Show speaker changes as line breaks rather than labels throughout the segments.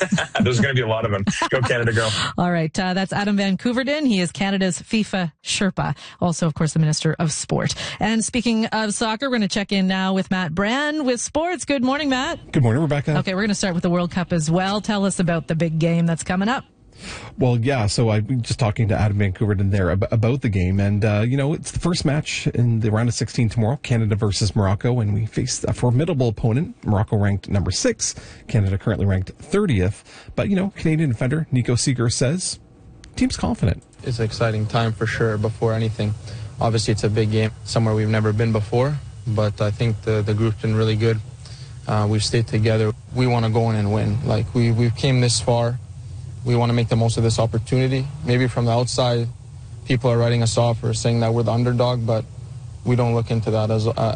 There's going to be a lot of them. Go Canada, go.
All right. That's Adam Van Couverden. He is Canada's FIFA Sherpa. Also, of course, the Minister of Sport. And speaking of soccer, we're going to check in now with Matt Brand with sports. Good morning, Matt.
Good morning, Rebecca.
Okay, we're going to start with the World Cup as well. Tell us about the big game that's coming up.
Well, yeah, so I'm just talking to Adam Van Couverden there about the game. And, it's the first match in the round of 16 tomorrow, Canada versus Morocco. And we face a formidable opponent, Morocco ranked number 6, Canada currently ranked 30th. But, Canadian defender Nico Seeger says, team's confident.
It's an exciting time for sure before anything. Obviously, it's a big game, somewhere we've never been before. But I think the group's been really good. We've stayed together. We want to go in and win. Like, we've came this far. We want to make the most of this opportunity. Maybe from the outside, people are writing us off or saying that we're the underdog, but we don't look into that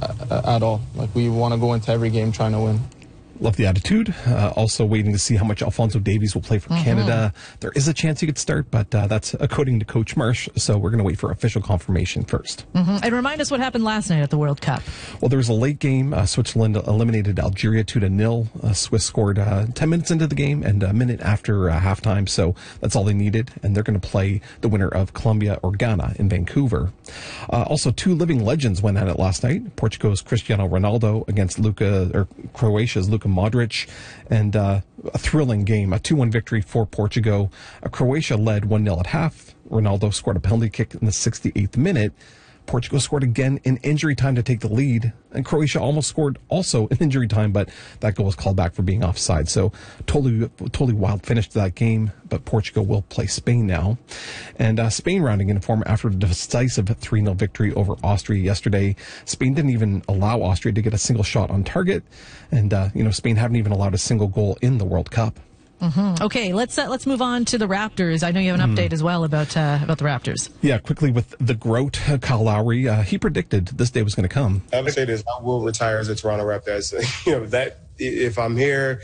at all. Like, we want to go into every game trying to win.
Love the attitude. Also waiting to see how much Alphonso Davies will play for Canada. There is a chance he could start, but that's according to Coach Marsh. So we're going to wait for official confirmation first.
And remind us what happened last night at the World Cup.
Well, there was a late game. Switzerland eliminated Algeria 2-0. Swiss scored 10 minutes into the game and a minute after halftime. So that's all they needed. And they're going to play the winner of Colombia or Ghana in Vancouver. Also, 2 living legends went at it last night. Portugal's Cristiano Ronaldo against Croatia's Luka Modric, and a thrilling game, a 2-1 victory for Portugal. Croatia led 1-0 at half. Ronaldo scored a penalty kick in the 68th minute. Portugal scored again in injury time to take the lead, and Croatia almost scored also in injury time, but that goal was called back for being offside. So totally wild finish to that game, but Portugal will play Spain now. And Spain rounding in form after a decisive 3-0 victory over Austria yesterday. Spain didn't even allow Austria to get a single shot on target, and Spain haven't even allowed a single goal in the World Cup.
Okay, let's move on to the Raptors. I know you have an update as well about the Raptors.
Yeah, quickly with the GOAT, Kyle Lowry. He predicted this day was going to come.
I would say this: I will retire as a Toronto Raptor. That if I'm here,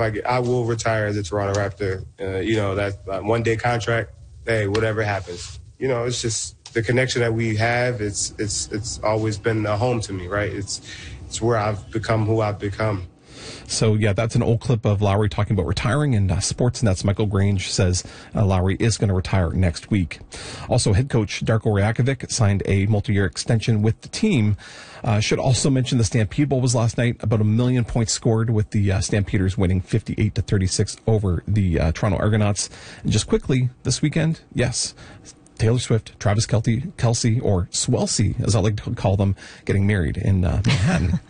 I will retire as a Toronto Raptor. That 1-day contract. Hey, whatever happens, it's just the connection that we have. It's always been a home to me, right? It's where I've become who I've become.
So, yeah, that's an old clip of Lowry talking about retiring, and Sportsnet's Michael Grange says Lowry is going to retire next week. Also, head coach Darko Rajakovic signed a multi-year extension with the team. Should also mention the Stampede Bowl was last night. About 1 million points scored with the Stampeders winning 58-36 over the Toronto Argonauts. And just quickly, this weekend, yes, Taylor Swift, Travis Kelce, or Swelsey, as I like to call them, getting married in Manhattan.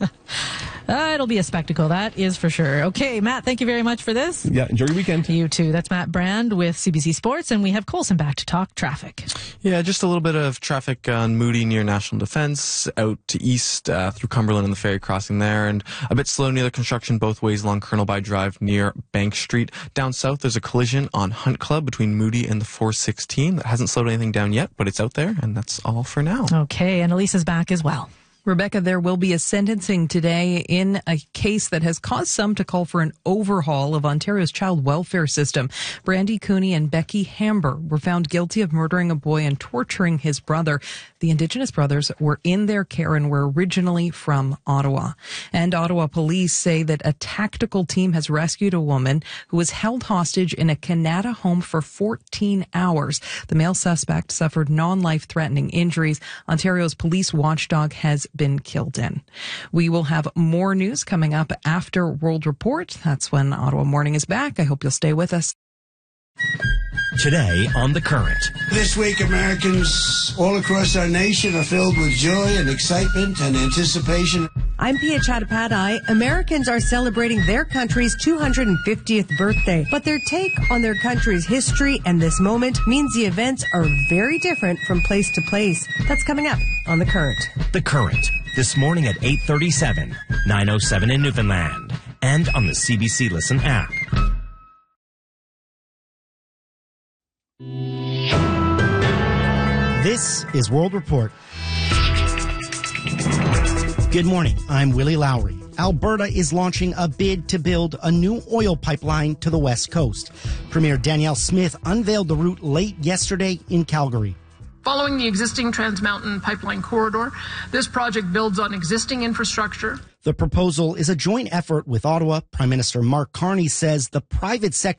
It'll be a spectacle, that is for sure. Okay, Matt, thank you very much for this.
Yeah, enjoy your weekend.
You too. That's Matt Brand with CBC Sports, and we have Colson back to talk traffic.
Yeah, just a little bit of traffic on Moody near National Defense, out to east through Cumberland and the ferry crossing there, and a bit slow near the construction both ways along Colonel By Drive near Bank Street. Down south, there's a collision on Hunt Club between Moody and the 416. That hasn't slowed anything down yet, but it's out there, and that's all for now.
Okay, and Elisa's back as well.
Rebecca, there will be a sentencing today in a case that has caused some to call for an overhaul of Ontario's child welfare system. Brandy Cooney and Becky Hamber were found guilty of murdering a boy and torturing his brother. The Indigenous brothers were in their care and were originally from Ottawa. And Ottawa police say that a tactical team has rescued a woman who was held hostage in a Canada home for 14 hours. The male suspect suffered non-life-threatening injuries. Ontario's police watchdog has been killed in. We will have more news coming up after World Report. That's when Ottawa Morning is back. I hope you'll stay with us.
Today on The Current.
This week, Americans all across our nation are filled with joy and excitement and anticipation.
I'm Pia Chattopadhyay. Americans are celebrating their country's 250th birthday, but their take on their country's history and this moment means the events are very different from place to place. That's coming up on The Current.
The Current, this morning at 8:37, 9:07 in Newfoundland, and on the CBC Listen app.
This is World Report. Good morning. I'm Willie Lowry. Alberta is launching a bid to build a new oil pipeline to the West Coast. Premier Danielle Smith unveiled the route late yesterday in Calgary.
Following the existing Trans Mountain pipeline corridor, this project builds on existing infrastructure.
The proposal is a joint effort with Ottawa. Prime Minister Mark Carney says the private sector